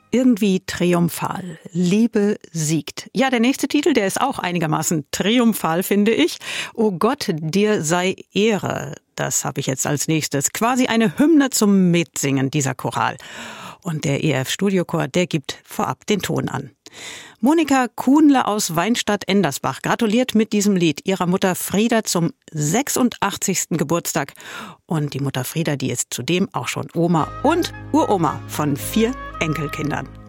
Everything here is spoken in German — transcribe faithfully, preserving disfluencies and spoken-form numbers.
Irgendwie triumphal. Liebe siegt. Ja, der nächste Titel, der ist auch einigermaßen triumphal, finde ich. Oh Gott, dir sei Ehre. Das habe ich jetzt als nächstes. Quasi eine Hymne zum Mitsingen, dieser Choral. Und der E F Studiochor, der gibt vorab den Ton an. Monika Kuhnle aus Weinstadt-Endersbach gratuliert mit diesem Lied ihrer Mutter Frieda zum sechsundachtzigsten Geburtstag. Und die Mutter Frieda, die ist zudem auch schon Oma und Uroma von vier Enkelkindern.